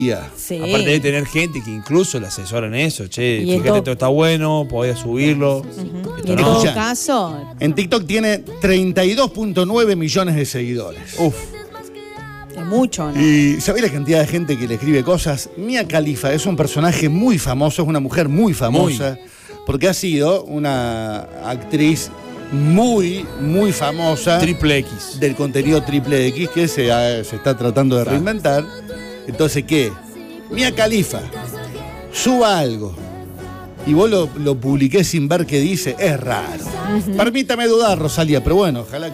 Sí. Aparte de tener gente que incluso le asesoran eso. Che, Y fíjate, esto está bueno, podés subirlo. Y en todo caso, En TikTok tiene 32.9 millones de seguidores. Uf. es mucho, ¿no? Y ¿sabés la cantidad de gente que le escribe cosas? Mia Khalifa es un personaje muy famoso, es una mujer muy famosa, porque ha sido una actriz muy, muy famosa. Triple X. Del contenido triple X que se está tratando de reinventar. Entonces, ¿qué? Mia Khalifa suba algo y vos lo publiqué sin ver qué dice, es raro. Permítame dudar, Rosalía, pero bueno, ojalá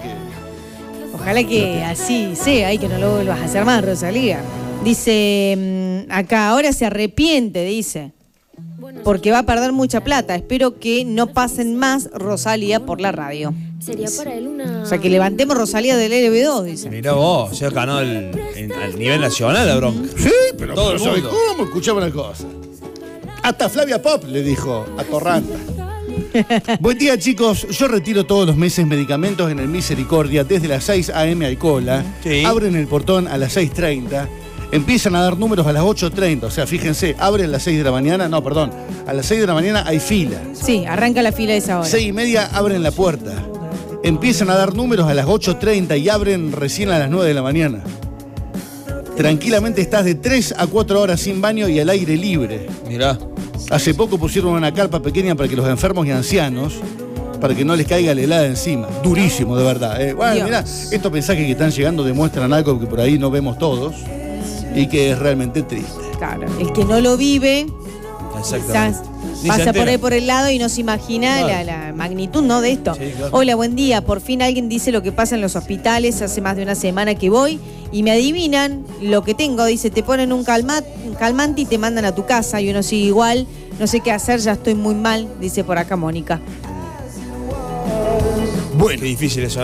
que así sea y que no lo vuelvas a hacer más, Rosalía. Dice, acá, ahora se arrepiente, dice, porque va a perder mucha plata. Espero que no pasen más Rosalía por la radio. Sería para él una... O sea, que levantemos Rosalía del LB2, dice. Mirá vos, se ganó al nivel nacional la bronca. Sí, pero todo el ¿sabés mundo. cómo? Escuchame una cosa. Hasta Flavia Pop le dijo a Torranta. Buen día, chicos. Yo retiro todos los meses medicamentos en el Misericordia desde las 6 a.m. Alcola. Sí. Abren el portón a las 6:30. Empiezan a dar números a las 8:30. O sea, fíjense, abren a las 6 de la mañana. No, perdón. A las 6 de la mañana hay fila. Sí, arranca la fila a esa hora. 6:30 abren la puerta. Empiezan a dar números a las 8:30 y abren recién a las 9 de la mañana. Tranquilamente estás de 3 a 4 horas sin baño y al aire libre. Mirá. Hace poco pusieron una carpa pequeña para que los enfermos y ancianos, para que no les caiga la helada encima. Durísimo, de verdad. Bueno, Dios. mirá, estos mensajes que están llegando demuestran algo que por ahí no vemos todos y que es realmente triste. Claro, el que no lo vive, Exactamente. quizás Ni se pasa por entera. ahí por el lado y no se imagina Claro. la magnitud, ¿no?, de esto. Sí, claro. Hola, buen día. Por fin alguien dice lo que pasa en los hospitales. Hace más de una semana que voy y me adivinan lo que tengo. Dice, te ponen un calmante y te mandan a tu casa y uno sigue igual. No sé qué hacer, ya estoy muy mal, dice por acá Mónica. Bueno. Qué difícil eso,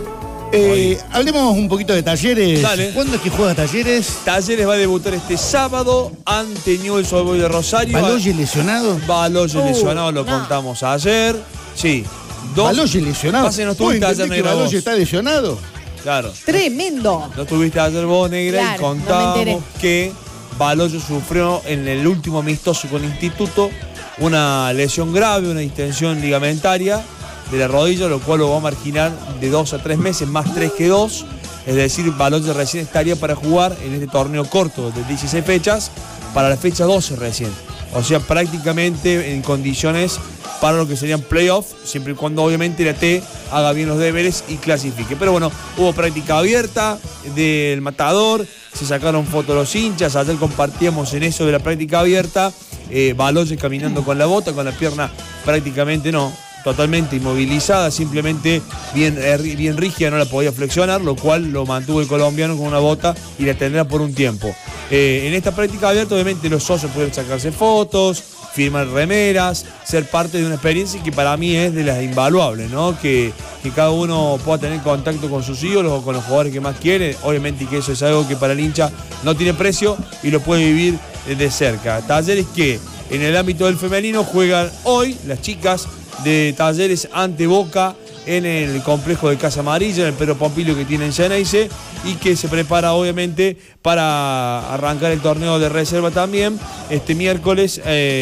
¿eh? Hablemos un poquito de Talleres. Dale. ¿Cuándo es que juega Talleres? Talleres va a debutar este sábado ante Newell's Old Boys de Rosario. ¿Baloye lesionado? Baloye lesionado, lo no. contamos ayer. Sí. ¿Baloye lesionado? Pasa que no ¿Vos estuviste ayer, entendés que Negra, Baloye vos. está lesionado? Claro. ¡Tremendo! No estuviste ayer vos, Negra, Claro, y no me contábamos enteré. que Baloye sufrió en el último amistoso con Instituto una lesión grave, una distensión ligamentaria de la rodilla, lo cual lo va a marginar de 2 a 3 meses, más 3 que 2. Es decir, Baloye recién estaría para jugar en este torneo corto de 16 fechas, para la fecha 12 recién. O sea, prácticamente en condiciones para lo que serían playoffs, siempre y cuando obviamente la T haga bien los deberes y clasifique. Pero bueno, hubo práctica abierta del Matador, se sacaron fotos los hinchas, ayer compartíamos en eso de la práctica abierta, Baloye caminando con la bota, con la pierna prácticamente totalmente inmovilizada, simplemente bien rígida, no la podía flexionar, lo cual lo mantuvo el colombiano con una bota y la tendrá por un tiempo. En esta práctica abierta, obviamente, los socios pueden sacarse fotos, firmar remeras, ser parte de una experiencia que para mí es de las invaluables, ¿no? Que cada uno pueda tener contacto con sus ídolos o con los jugadores que más quiere, obviamente que eso es algo que para el hincha no tiene precio y lo puede vivir de cerca. Talleres que en el ámbito del femenino juegan hoy las chicas de Talleres ante Boca en el complejo de Casa Amarilla, en el Pedro Pompilio que tiene en Xeneize, y que se prepara obviamente para arrancar el torneo de reserva también este miércoles,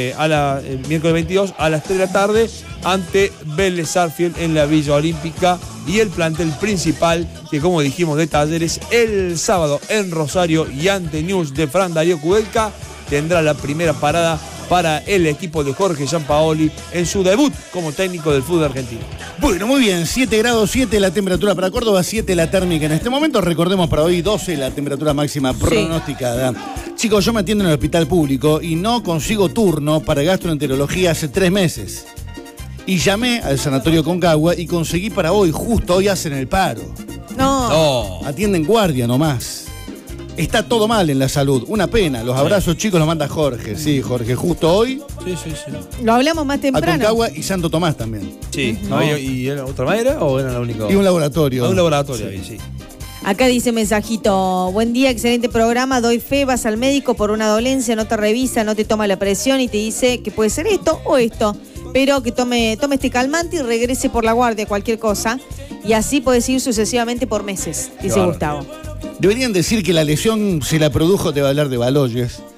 el miércoles 22 a las 3 de la tarde ante Vélez Sarsfield en la Villa Olímpica, y el plantel principal que, como dijimos, de Talleres el sábado en Rosario y ante Newell's de Fran Darío Kudelka tendrá la primera parada para el equipo de Jorge Sampaoli en su debut como técnico del fútbol argentino. Bueno, muy bien, 7 grados 7 la temperatura para Córdoba, 7 la térmica en este momento. Recordemos para hoy 12 la temperatura máxima pronosticada. Chicos, yo me atiendo en el hospital público y no consigo turno para gastroenterología hace 3 meses. Y llamé al sanatorio Concagua y conseguí para hoy, justo hoy hacen el paro. No. Atienden guardia nomás. Está todo mal en la salud, una pena. Los abrazos chicos los manda Jorge. Sí, Jorge, justo hoy. Sí. Lo hablamos más A temprano. Concagua y Santo Tomás también. Sí. ¿Y era otra manera o era la única? Y un laboratorio. Un laboratorio ahí, sí. Acá dice mensajito, buen día, excelente programa, doy fe, vas al médico por una dolencia, no te revisa, no te toma la presión y te dice que puede ser esto o esto, pero que tome este calmante y regrese por la guardia, cualquier cosa, y así puedes ir sucesivamente por meses, dice Claro. Gustavo. Deberían decir que la lesión se la produjo, te va a hablar de Baloyes.